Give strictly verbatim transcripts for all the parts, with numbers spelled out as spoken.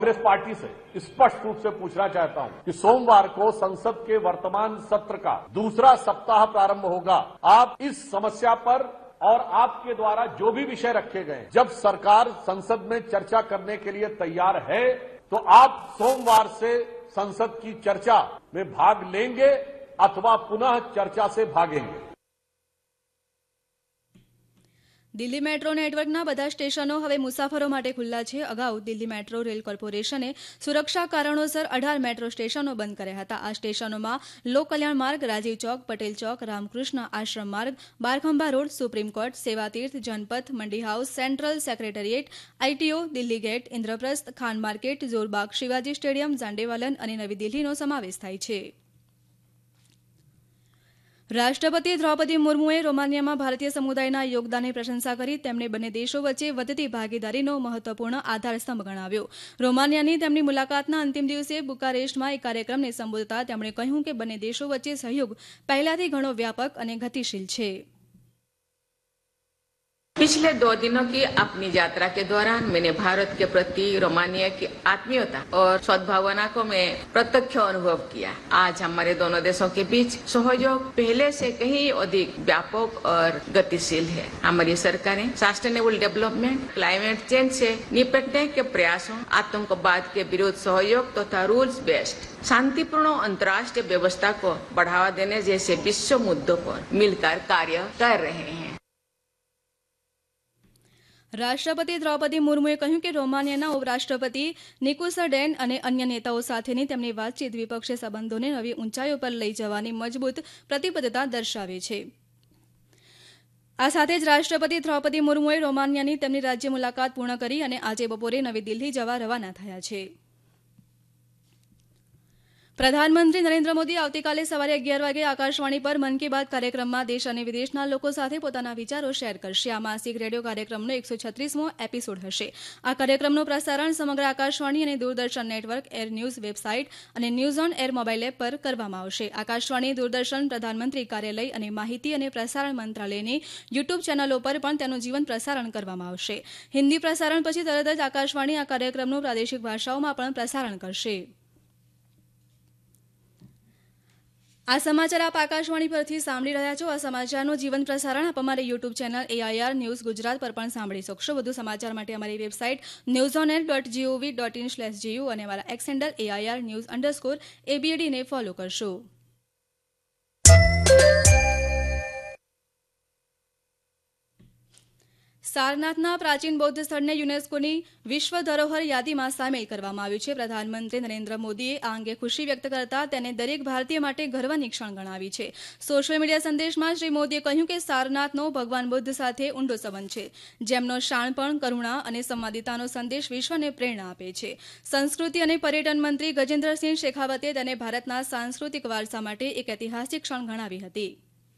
Congress party से स्पष्ट रूप से पूछना चाहता हूं कि सोमवार को संसद के वर्तमान सत्र का दूसरा सप्ताह प्रारंभ होगा। आप इस समस्या पर और आपके द्वारा जो भी विषय रखे गए, जब सरकार संसद में चर्चा करने के लिए तैयार है तो आप सोमवार से संसद की चर्चा में भाग लेंगे अथवा पुनः चर्चा से भागेंगे। દિલ્હી મેટ્રો નેટવર્કના બધા સ્ટેશનો હવે મુસાફરો માટે ખુલ્લા છે. અગાઉ દિલ્હી મેટ્રો રેલ કોર્પોરેશને સુરક્ષા કારણોસર અઢાર મેટ્રો સ્ટેશનો બંધ કર્યા હતા. આ સ્ટેશનોમાં લોક કલ્યાણ માર્ગ, રાજીવ ચોક, પટેલ ચોક, રામકૃષ્ણ આશ્રમ માર્ગ, બારખંબા road, supreme court, Sevatirth, Janpath, મંડી house, central secretariat, ITO, Delhi gate, Indraprastha, Khan market, જોરબાગ, Shivaji stadium, ઝાંડેવાલન અને નવી દિલ્હીનો સમાવેશ થાય છે. રાષ્ટ્રપતિ દ્રૌપદી મુર્મુએ રોમાનિયામાં ભારતીય સમુદાયના યોગદાનની પ્રશંસા કરી. તેમણે બંને દેશો વચ્ચે વધતી ભાગીદારીનો મહત્વપૂર્ણ આધારસ્તંભ ગણાવ્યો. રોમાનિયાની તેમની મુલાકાતના અંતિમ દિવસે બુકારેસ્ટમાં એક કાર્યક્રમને સંબોધતા તેમણે કહ્યું કે બંને દેશો વચ્ચે સહયોગ પહેલાથી ઘણો વ્યાપક અને ગતિશીલ છે. पिछले दो दिनों की अपनी यात्रा के दौरान मैंने भारत के प्रति रोमानिया की आत्मीयता और सद्भावना को मैं प्रत्यक्ष अनुभव किया. आज हमारे दोनों देशों के बीच सहयोग पहले से कहीं अधिक व्यापक और गतिशील है. हमारी सरकारें सस्टेनेबल डेवलपमेंट, क्लाइमेट चेंज से निपटने के प्रयासों, आतंकवाद के विरुद्ध सहयोग तथा रूल्स बेस्ड शांतिपूर्ण अंतर्राष्ट्रीय व्यवस्था को बढ़ावा देने जैसे विश्व मुद्दों पर मिलकर कार्य कर रहे हैं. રાષ્ટ્રપતિ દ્રૌપદી મુર્મુએ કહ્યું કે રોમાનિયાના ઉપરાષ્ટ્રપતિ નિકુસા ડેન અને અન્ય નેતાઓ સાથેની તેમની વાતચીત દ્વિપક્ષીય સંબંધોને નવી ઊંચાઈઓ પર લઈ જવાની મજબૂત પ્રતિબદ્ધતા દર્શાવે છે. આ સાથે જ રાષ્ટ્રપતિ દ્રૌપદી મુર્મુએ રોમાનિયાની તેમની રાજ્ય મુલાકાત પૂર્ણ કરી અને આજે બપોરે નવી દિલ્હી જવા રવાના થયા છે. પ્રધાનમંત્રી નરેન્દ્ર મોદી આવતીકાલે સવારે અગિયાર વાગે આકાશવાણી પર મન કી બાત કાર્યક્રમમાં દેશ અને વિદેશના લોકો સાથે પોતાના વિચારો શેર કરશે. આ માસિક રેડિયો કાર્યક્રમનો એકસો છત્રીસમો એપિસોડ હશે. આ કાર્યક્રમનું પ્રસારણ સમગ્ર આકાશવાણી અને Doordarshan network, air news website અને news on air mobile app પર કરવામાં આવશે. આકાશવાણી, દૂરદર્શન, પ્રધાનમંત્રી કાર્યાલય અને માહિતી અને પ્રસારણ મંત્રાલયની યુટ્યુબ ચેનલો પર પણ તેનું જીવંત પ્રસારણ કરવામાં આવશે. હિન્દી પ્રસારણ પછી તરત જ આકાશવાણી આ કાર્યક્રમનું પ્રાદેશિક ભાષાઓમાં પણ પ્રસારણ કરશે. આ સમાચાર આપ આકાશવાણી પરથી સાંભળી રહ્યા છો. આ સમાચારનું જીવંત પ્રસારણ આપ અમારી YouTube channel AIR news Gujarat પર પણ સાંભળી શકશો. વધુ સમાચાર માટે અમારી website news on air dot GOV dot in slash GU અને અમારા x handle AIR news underscore એબીએડીને follow કરશો. સારનાથના પ્રાચીન બૌદ્ધ સ્થળને યુનેસ્કોની વિશ્વ ધરોહર યાદીમાં સામેલ કરવામાં આવ્યું છે. પ્રધાનમંત્રી નરેન્દ્ર મોદીએ આ અંગે ખુશી વ્યક્ત કરતા તેને દરેક ભારતીય માટે ગર્વની ક્ષણ ગણાવી છે. સોશિયલ મીડિયા સંદેશમાં શ્રી મોદીએ કહ્યું કે સારનાથનો ભગવાન બુદ્ધ સાથે ઊંડો સંબંધ છે, જેમનો શાણપણ, કરુણા અને સંવાદિતાનો સંદેશ વિશ્વને પ્રેરણા આપે છે. સંસ્કૃતિ અને પર્યટન મંત્રી ગજેન્દ્રસિંહ શેખાવતે તેને ભારતના સાંસ્કૃતિક વારસા માટે એક ઐતિહાસિક ક્ષણ ગણાવી હતી.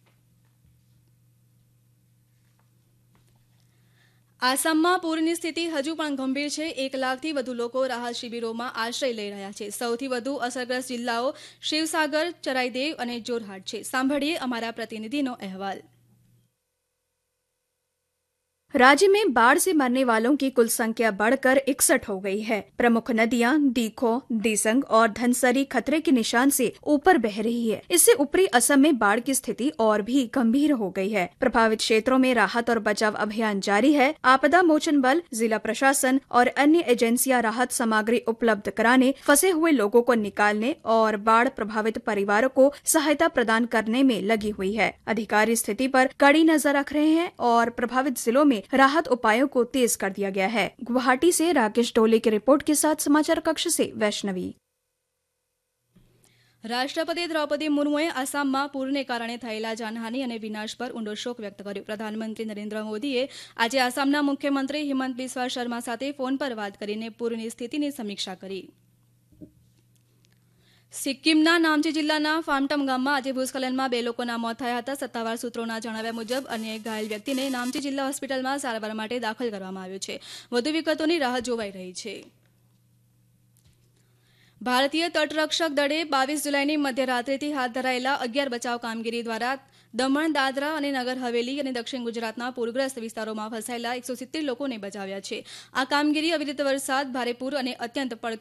આસામમાં પૂરની સ્થિતિ હજુ પણ ગંભીર છે. એક લાખથી વધુ લોકો રાહત શિબિરોમાં આશ્રય લઈ રહ્યા છે. સૌથી વધુ અસરગ્રસ્ત જિલ્લાઓ શિવસાગર, ચરાઈદેવ અને જોરહાટ છે. સાંભળીએ અમારા પ્રતિનિધિનો અહેવાલ. राज्य में बाढ़ से मरने वालों की कुल संख्या बढ़कर इकसठ हो गई है. प्रमुख नदियां दीखो, दीसंग और धनसरी खतरे के निशान से ऊपर बह रही है. इससे ऊपरी असम में बाढ़ की स्थिति और भी गंभीर हो गई है. प्रभावित क्षेत्रों में राहत और बचाव अभियान जारी है. आपदा मोचन बल, जिला प्रशासन और अन्य एजेंसियां राहत सामग्री उपलब्ध कराने, फंसे हुए लोगों को निकालने और बाढ़ प्रभावित परिवारों को सहायता प्रदान करने में लगी हुई है. अधिकारी स्थिति पर कड़ी नजर रख रहे हैं और प्रभावित जिलों में राहत उपायों को तेज कर दिया गया है. गुवाहाटी से राकेश डोले की रिपोर्ट के साथ समाचार कक्ष से वैष्णवी. રાષ્ટ્રપતિ દ્રૌપદી મુર્મુએ આસામમાં પૂરને કારણે થયેલા જાનહાનિ અને વિનાશ પર ઊંડો શોક વ્યક્ત કર્યો. પ્રધાનમંત્રી નરેન્દ્ર મોદીએ આજે આસામના મુખ્યમંત્રી હિમંત બિસ્વા શર્મા સાથે ફોન પર વાત કરીને પૂરની સ્થિતિની સમીક્ષા કરી. સિક્કિમના નામચી જિલ્લાના ફામટમ ગામમાં આજે ભૂસ્ખલનમાં બે લોકોના મોત થયા હતા. સત્તાવાર સૂત્રોના જણાવ્યા મુજબ અન્ય એક ઘાયલ વ્યક્તિને નામચી જિલ્લા હોસ્પિટલમાં સારવાર માટે દાખલ કરવામાં આવ્યો છે. વધુ વિગતોની રાહ જોવાઈ રહી છે. ભારતીય તટરક્ષક દળે બાવીસ જુલાઈની મધ્યરાત્રિથી હાથ ધરાયેલા અગિયાર બચાવ કામગીરી દ્વારા દમણ, દાદરા અને નગર હવેલી અને દક્ષિણ ગુજરાતના પૂરગ્રસ્ત વિસ્તારોમાં ફસાયેલા એકસો સિત્તેર લોકોને બચાવ્યા છે. આ કામગીરી અવિરત વરસાદ, ભારે પૂર અને અત્યંત પડકાર